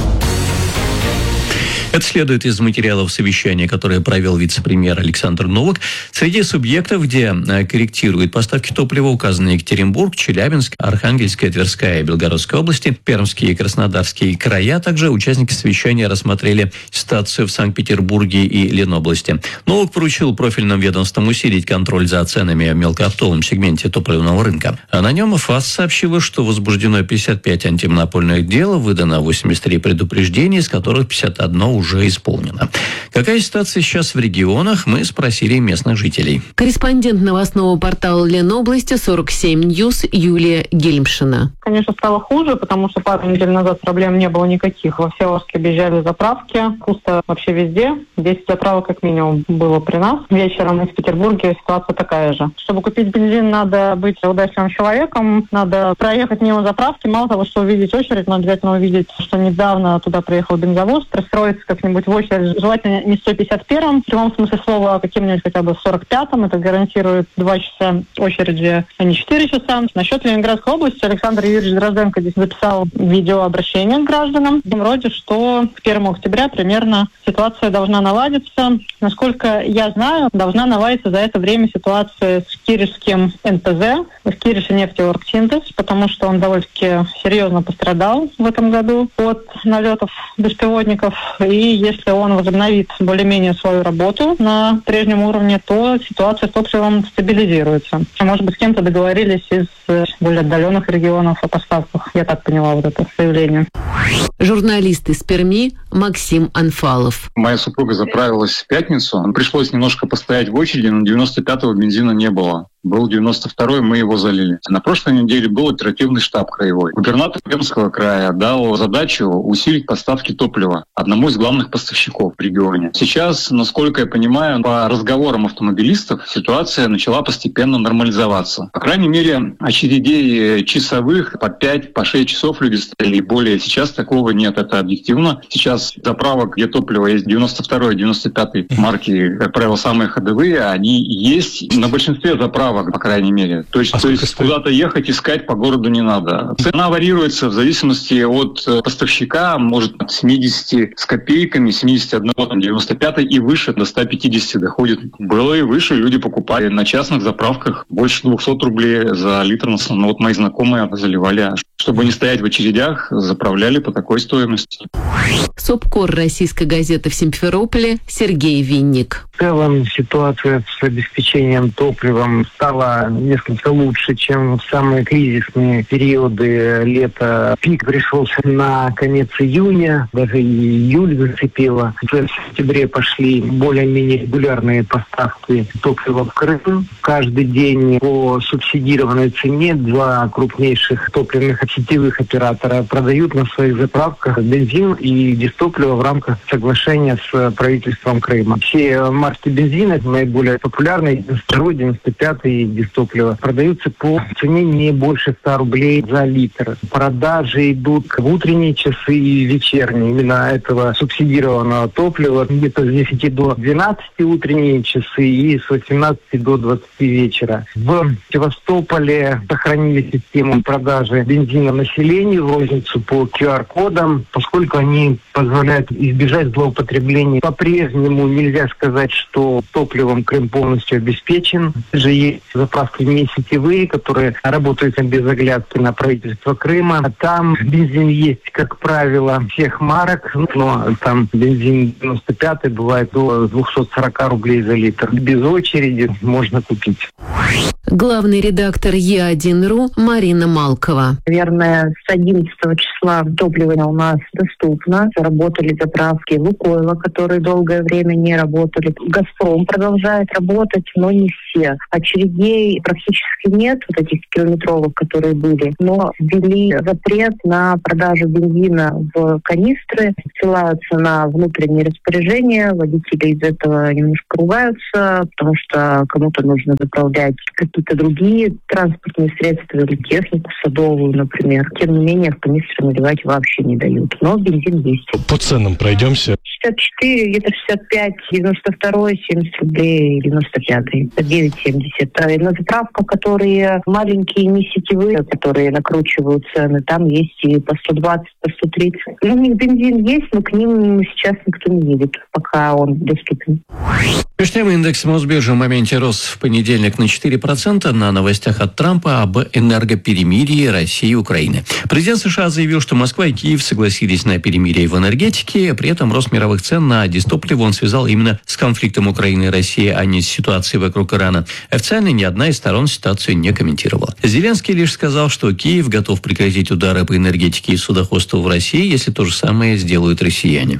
Это следует из материалов совещания, которое провел вице-премьер Александр Новак. Среди субъектов, где корректируют поставки топлива, указаны Екатеринбург, Челябинск, Архангельская, Тверская и Белгородская области, Пермские и Краснодарские края. Также участники совещания рассмотрели ситуацию в Санкт-Петербурге и Ленобласти. Новак поручил профильным ведомствам усилить контроль за ценами в мелкооптовом сегменте топливного рынка. А на нем ФАС сообщила, что возбуждено пятьдесят пять антимонопольных дел, выдано восемьдесят три предупреждения, из которых пятьдесят одно уже уже исполнено. Какая ситуация сейчас в регионах, мы спросили местных жителей. Корреспондент новостного портала Ленобласти сорок семь Ньюс Юлия Гельмшина. Конечно, стало хуже, потому что пару недель назад проблем не было никаких. Во Всеволожске объезжали заправки, пусто вообще везде. десять заправок как минимум было при нас. Вечером из Петербурга ситуация такая же. Чтобы купить бензин, надо быть удачливым человеком, надо проехать мимо заправки. Мало того, что увидеть очередь, но обязательно увидеть, что недавно туда приехал бензовоз, пристроиться как-нибудь в очередь, желательно не сто пятьдесят первом, в прямом смысле слова, а каким-нибудь хотя бы сорок пятом. Это гарантирует два часа очереди, а не четыре часа. Насчет Ленинградской области Александр Юрьевич Дрозденко здесь записал видеообращение к гражданам. В том роде, что к первому октября примерно ситуация должна наладиться. Насколько я знаю, должна наладиться за это время ситуация с киришским эн пэ зэ, с Кириши нефтеоргсинтез, потому что он довольно-таки серьезно пострадал в этом году от налетов беспилотников. И если он возобновит более-менее свою работу на прежнем уровне, то ситуация с топливом стабилизируется. Может быть, с кем-то договорились из более отдаленных регионов о поставках. Я так поняла вот это заявление. Журналист из Перми Максим Анфалов. Моя супруга заправилась в пятницу. Пришлось немножко постоять в очереди, но девяносто пятого бензина не было. Был девяносто второй, мы его залили. На прошлой неделе был оперативный штаб краевой. Губернатор Пермского края дал задачу усилить поставки топлива одному из главных поставщиков в регионе. Сейчас, насколько я понимаю, по разговорам автомобилистов ситуация начала постепенно нормализоваться. По крайней мере, очередей часовых по пять, по шесть часов люди стояли и более. Сейчас такого нет, это объективно. Сейчас заправок, где топливо есть девяносто второй, девяносто пятой марки, как правило, самые ходовые, они есть на большинстве заправок, по крайней мере. То есть, а то есть куда-то ехать, искать по городу не надо. Цена варьируется в зависимости от поставщика, может от семидесяти с копейками, семьдесят один, там, девяносто пять и выше, до ста пятидесяти доходит. Было и выше, люди покупали на частных заправках больше двухсот рублей за литр. Ну, вот мои знакомые заливали, чтобы не стоять в очередях, заправляли по такой стоимости. Сопкор российской газеты в Симферополе Сергей Винник. В целом ситуация с обеспечением топливом стала несколько лучше, чем в самые кризисные периоды лета. Пик пришелся на конец июня, даже июль зацепило. В сентябре пошли более-менее регулярные поставки топлива в Крым. Каждый день по субсидированной цене два крупнейших топливных сетевых оператора продают на своих заправках бензин и дистопливо в рамках соглашения с правительством Крыма. Все марки бензина, наиболее популярные, девяносто второй, девяносто пятый дистопливо, продаются по цене не больше ста рублей за литр. Продажи идут в утренние часы и вечерние. Именно этого субсидированного топлива где-то с десяти до двенадцати утренние часы и с восемнадцати до двадцати вечера. В Севастополе сохранили систему продажи бензина населению в розницу по ку ар кодам, поскольку они позволяют избежать злоупотребления. По-прежнему нельзя сказать, что топливом Крым полностью обеспечен. Же есть заправки не сетевые, которые работают без оглядки на правительство Крыма. А там бензин есть, как правило, всех марок, но там бензин девяносто пятый бывает до двухсот сорока рублей за литр. Без очереди можно купить. Главный редактор е один точка ру Марина Малкова. Наверное, с одиннадцатого числа топливо у нас доступно. Заработали заправки Лукойла, которые долгое время не работали. Газпром продолжает работать, но не все. Очередей практически нет, вот этих километровых, которые были. Но ввели запрет на продажу бензина в канистры, ссылаются на внутренние распоряжения. Водители из этого немножко ругаются, потому что кому-то нужно заправлять какие-то другие транспортные средства или технику садовую, например. Тем не менее, в канистры наливать вообще не дают. Но бензин есть. По ценам пройдемся. шестьдесят четыре, где-то шестьдесят пять, девяносто второй, семьдесят рублей, девяносто пятый, девять семьдесят. На заправках, которые маленькие, не сетевые, которые накручивают цены, там есть и по сто двадцать, по сто тридцать. Ну, у них бензин есть, но к ним сейчас никто не едет, пока он доступен. Между индекс Мосбиржи в моменте рос в понедельник на четыре процента на новостях от Трампа об энергоперемирии России и Украины. Президент США заявил, что Москва и Киев согласились на перемирие в энергетике. При этом рост мировых цен на дистопливо он связал именно с конфликтом Украины и России, а не с ситуацией вокруг Ирана. Официально ни одна из сторон ситуацию не комментировала. Зеленский лишь сказал, что Киев готов прекратить удары по энергетике и судоходству в России, если то же самое сделают россияне.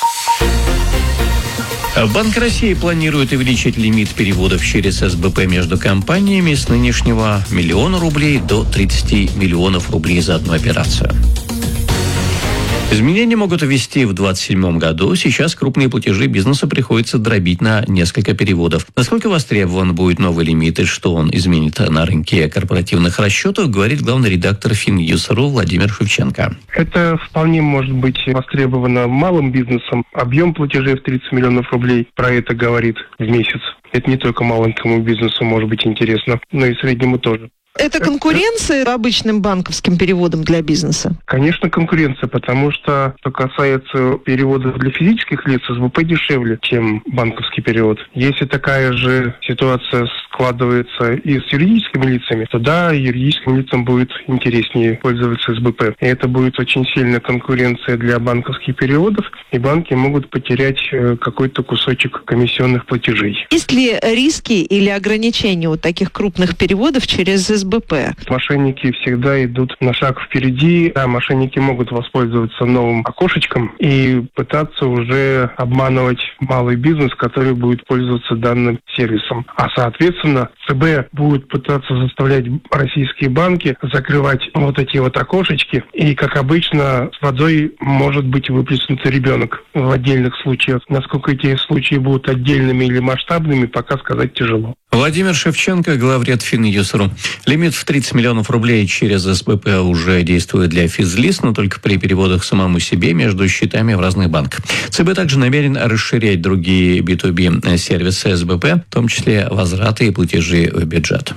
Банк России планирует увеличить лимит переводов через эс бэ пэ между компаниями с нынешнего миллиона рублей до тридцати миллионов рублей за одну операцию. Изменения могут ввести в двадцать седьмом году. Сейчас крупные платежи бизнесу приходится дробить на несколько переводов. Насколько востребован будет новый лимит и что он изменит на рынке корпоративных расчетов, говорит главный редактор Финньюс точка ру Владимир Шевченко. Это вполне может быть востребовано малым бизнесом. Объем платежей в тридцать миллионов рублей про это говорит в месяц. Это не только маленькому бизнесу может быть интересно, но и среднему тоже. Это конкуренция обычным банковским переводом для бизнеса? Конечно, конкуренция, потому что, что касается перевода для физических лиц, эс бэ пэ дешевле, чем банковский перевод. Если такая же ситуация складывается и с юридическими лицами, то да, юридическим лицам будет интереснее пользоваться эс бэ пэ. И это будет очень сильная конкуренция для банковских переводов, и банки могут потерять какой-то кусочек комиссионных платежей. Есть ли риски или ограничения у таких крупных переводов через эс бэ пэ? Мошенники всегда идут на шаг впереди, а мошенники могут воспользоваться новым окошечком и пытаться уже обманывать малый бизнес, который будет пользоваться данным сервисом. А соответственно, ЦБ будет пытаться заставлять российские банки закрывать вот эти вот окошечки, и, как обычно, с водой может быть выплеснут ребенок в отдельных случаях. Насколько эти случаи будут отдельными или масштабными, пока сказать тяжело. Владимир Шевченко, главред Финньюс точка ру. Лимит в тридцать миллионов рублей через эс бэ пэ уже действует для физлиц, но только при переводах самому себе между счетами в разных банках. ЦБ также намерен расширять другие би ту би сервисы эс бэ пэ, в том числе возвраты и платежи в бюджет.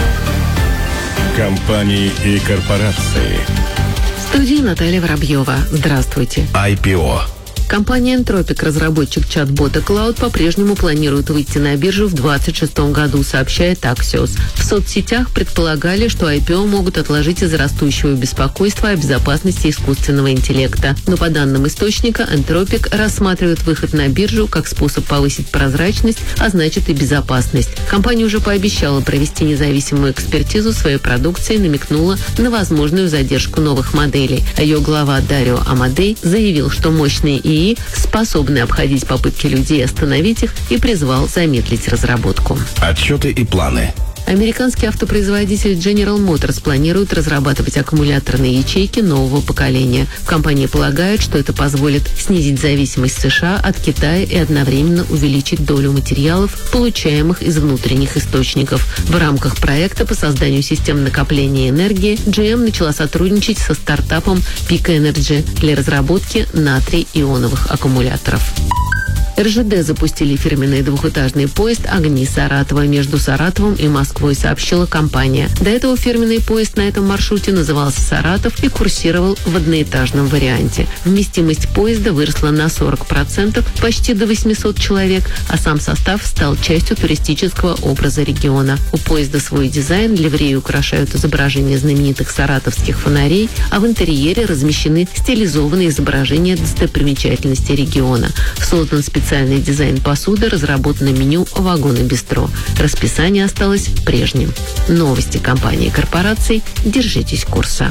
Компании и корпорации. В студии Наталья Воробьева. Здравствуйте. ай пи о. Компания Entropic, разработчик чат-бота Cloud, по-прежнему планирует выйти на биржу в двадцать шестом году, сообщает Axios. В соцсетях предполагали, что ай пи о могут отложить из-за растущего беспокойства о безопасности искусственного интеллекта. Но по данным источника, Entropic рассматривает выход на биржу как способ повысить прозрачность, а значит и безопасность. Компания уже пообещала провести независимую экспертизу своей продукции и намекнула на возможную задержку новых моделей. Ее глава Дарио Амадей заявил, что мощные и способны обходить попытки людей остановить их, и призвал замедлить разработку. Отчеты и планы. Американский автопроизводитель General Motors планирует разрабатывать аккумуляторные ячейки нового поколения. Компания полагает, что это позволит снизить зависимость США от Китая и одновременно увеличить долю материалов, получаемых из внутренних источников. В рамках проекта по созданию систем накопления энергии джи эм начала сотрудничать со стартапом Peak Energy для разработки натрий-ионовых аккумуляторов. эр жэ дэ запустили фирменный двухэтажный поезд «Огни Саратова» между Саратовом и Москвой, сообщила компания. До этого фирменный поезд на этом маршруте назывался «Саратов» и курсировал в одноэтажном варианте. Вместимость поезда выросла на сорок процентов, почти до восемьсот человек, а сам состав стал частью туристического образа региона. У поезда свой дизайн, ливреи украшают изображения знаменитых саратовских фонарей, а в интерьере размещены стилизованные изображения достопримечательностей региона. Создан специальный Специальный дизайн посуды, разработано меню вагона-бистро. Расписание осталось прежним. Новости компании и корпораций. Держитесь курса.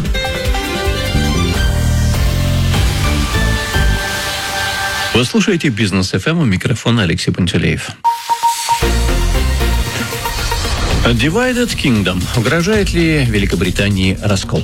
Вы слушаете «Бизнес эф эм», у микрофона Алексей Пантелеев. Divided Kingdom. Угрожает ли Великобритании раскол?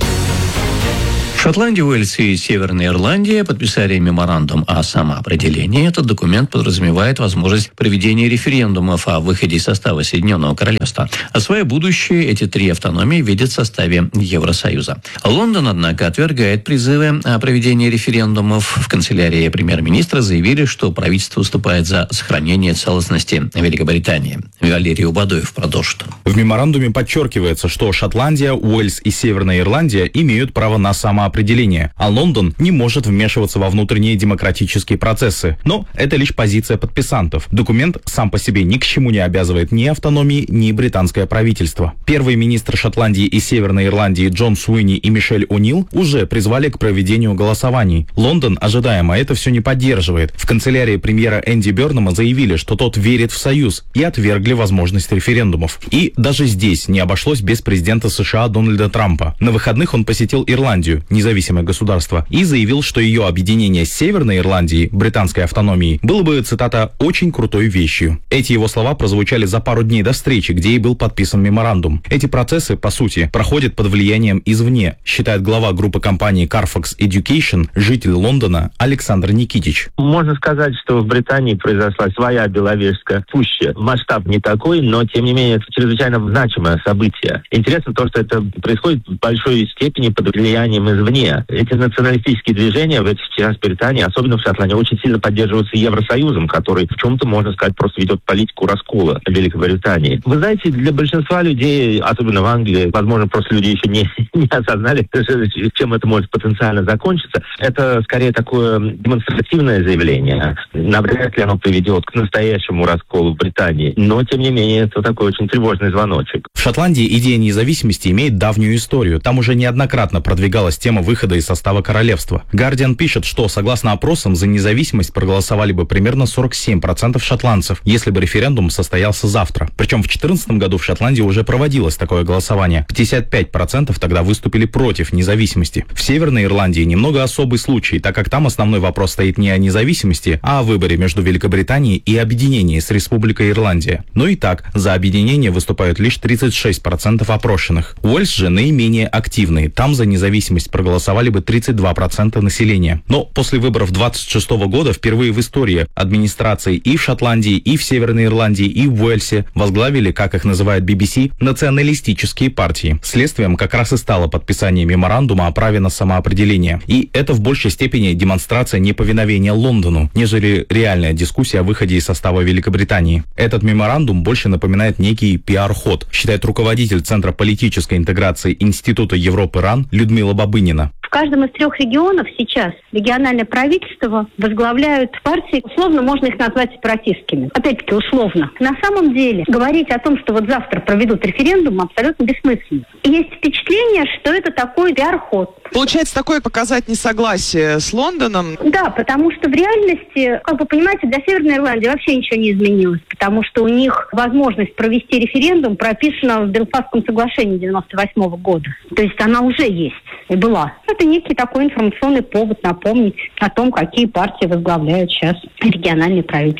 Шотландия, Уэльс и Северная Ирландия подписали меморандум о самоопределении. Этот документ подразумевает возможность проведения референдумов о выходе из состава Соединенного Королевства. А свое будущее эти три автономии видят в составе Евросоюза. Лондон, однако, отвергает призывы о проведении референдумов. В канцелярии премьер-министра заявили, что правительство выступает за сохранение целостности Великобритании. Валерий Убадоев продолжит. В меморандуме подчеркивается, что Шотландия, Уэльс и Северная Ирландия имеют право на самоопределение, а Лондон не может вмешиваться во внутренние демократические процессы. Но это лишь позиция подписантов. Документ сам по себе ни к чему не обязывает ни автономии, ни британское правительство. Первый министр Шотландии и Северной Ирландии Джон Суини и Мишель О'Нил уже призвали к проведению голосований. Лондон, ожидаемо, это все не поддерживает. В канцелярии премьера Энди Бёрнама заявили, что тот верит в союз, и отвергли возможность референдумов. И даже здесь не обошлось без президента США Дональда Трампа. На выходных он посетил Ирландию, независимое государство, и заявил, что ее объединение с Северной Ирландией, британской автономией, было бы, цитата, «очень крутой вещью». Эти его слова прозвучали за пару дней до встречи, где и был подписан меморандум. Эти процессы, по сути, проходят под влиянием извне, считает глава группы компании Carfax Education, житель Лондона Александр Никитич. Можно сказать, что в Британии произошла своя Беловежская пуща. Масштаб не такой, но, тем не менее, это чрезвычайно значимое событие. Интересно то, что это происходит в большой степени под влиянием извне. Эти националистические движения в этих частях Британии, особенно в Шотландии, очень сильно поддерживаются Евросоюзом, который в чем-то, можно сказать, просто ведет политику раскола Великобритании. Вы знаете, для большинства людей, особенно в Англии, возможно, просто люди еще не, не осознали, чем это может потенциально закончиться. Это скорее такое демонстративное заявление. Навряд ли оно приведет к настоящему расколу в Британии. Но, тем не менее, это такой очень тревожный звоночек. В Шотландии идея независимости имеет давнюю историю. Там уже неоднократно продвигалась тема выхода из состава королевства. Гардиан пишет, что, согласно опросам, за независимость проголосовали бы примерно сорок семь процентов шотландцев, если бы референдум состоялся завтра. Причем в две тысячи четырнадцатом году в Шотландии уже проводилось такое голосование. пятьдесят пять процентов тогда выступили против независимости. В Северной Ирландии немного особый случай, так как там основной вопрос стоит не о независимости, а о выборе между Великобританией и объединением с Республикой Ирландия. Но и так, за объединение выступают лишь тридцать шесть процентов опрошенных. Уэльс же наименее активный. Там за независимость проголосовали бы тридцать два процента населения. Но после выборов двадцать шестого года впервые в истории администрации и в Шотландии, и в Северной Ирландии, и в Уэльсе возглавили, как их называет би би си, националистические партии. Следствием как раз и стало подписание меморандума о праве на самоопределение. И это в большей степени демонстрация неповиновения Лондону, нежели реальная дискуссия о выходе из состава Великобритании. Этот меморандум больше напоминает некий пиар-ход, считает руководитель Центра политической интеграции Института Европы РАН Людмила Бабынина. В каждом из трех регионов сейчас региональное правительство возглавляют партии, условно можно их назвать сепаратистскими. Опять-таки условно. На самом деле говорить о том, что вот завтра проведут референдум, абсолютно бессмысленно. И есть впечатление, что это такой пиар-ход. Получается, такое показать несогласие с Лондоном? Да, потому что в реальности, как вы понимаете, для Северной Ирландии вообще ничего не изменилось, потому что у них возможность провести референдум прописана в Белфастском соглашении девяносто восьмого года. То есть она уже есть и была. Это некий такой информационный повод напомнить о том, какие партии возглавляют сейчас региональные правительства.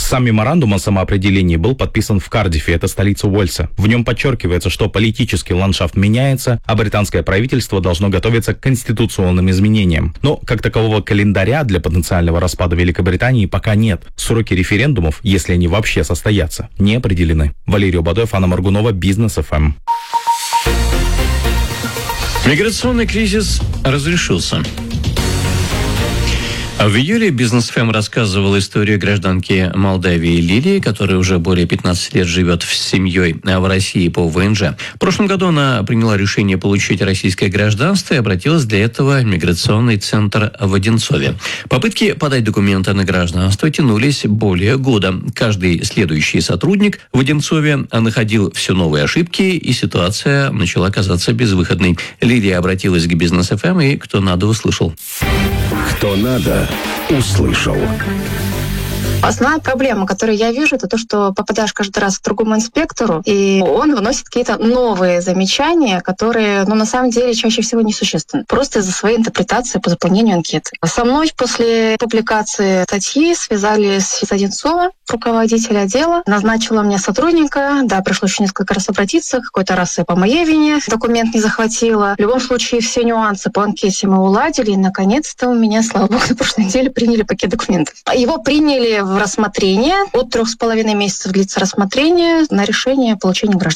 Сам меморандум о самоопределении был подписан в Кардифе, это столица Уэльса. В нем подчеркивается, что политический ландшафт меняется, а британское правительство должно готовиться к конституционным изменениям. Но как такового календаря для потенциального распада Великобритании пока нет. Сроки референдумов, если они вообще состоятся, не определены. Валерий Обадоев, Анна Моргунова, Бизнес эф эм. Миграционный кризис разрешился. В июле Бизнес эф эм рассказывал историю гражданки Молдавии Лилии, которая уже более пятнадцати лет живет с семьей в России по вэ эн жэ. В прошлом году она приняла решение получить российское гражданство и обратилась для этого в миграционный центр в Одинцове. Попытки подать документы на гражданство тянулись более года. Каждый следующий сотрудник в Одинцове находил все новые ошибки, и ситуация начала казаться безвыходной. Лилия обратилась к Бизнес эф эм, и кто надо услышал. Кто надо, услышал. Основная проблема, которую я вижу, это то, что попадаешь каждый раз к другому инспектору, и он выносит какие-то новые замечания, которые, ну, на самом деле, чаще всего несущественны. Просто из-за своей интерпретации по заполнению анкеты. Со мной после публикации статьи связались из Одинцова, руководитель отдела, назначила мне сотрудника. Да, пришлось еще несколько раз обратиться. Какой-то раз и по моей вине документ не захватила. В любом случае, все нюансы по анкете мы уладили. И, наконец-то, у меня, слава богу, на прошлой неделе приняли пакет документов. Его приняли в рассмотрение. От трех с половиной месяцев длится рассмотрение на решение получения гражданства.